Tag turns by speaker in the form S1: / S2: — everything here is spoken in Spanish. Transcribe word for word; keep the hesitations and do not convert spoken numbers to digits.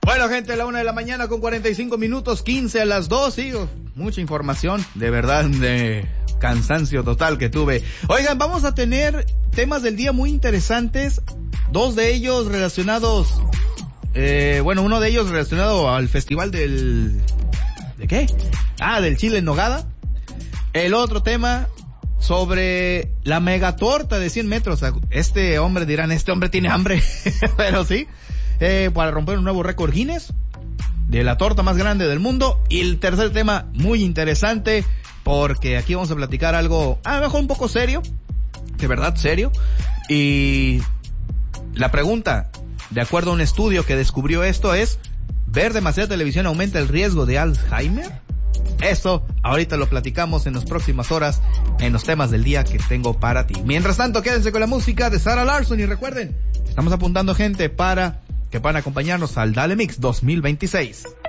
S1: Bueno, gente, a la una de la mañana con cuarenta y cinco minutos, quince a las dos, sí, mucha información, de verdad, de cansancio total que tuve. Oigan, vamos a tener temas del día muy interesantes, dos de ellos relacionados, eh, bueno, uno de ellos relacionado al festival del, ¿de qué? Ah, del chile en nogada. El otro tema sobre la mega torta de cien metros. Este hombre, dirán, este hombre tiene hambre, pero sí, eh, para romper un nuevo récord Guinness de la torta más grande del mundo. Y el tercer tema, muy interesante, porque aquí vamos a platicar algo, a lo mejor un poco serio, de verdad serio. Y la pregunta, de acuerdo a un estudio que descubrió esto, es: ¿ver demasiada televisión aumenta el riesgo de Alzheimer? Eso ahorita lo platicamos en las próximas horas en los temas del día que tengo para ti. Mientras tanto, quédense con la música de Sarah Larson y recuerden, estamos apuntando gente para que puedan acompañarnos al Dale Mix dos mil veintiséis.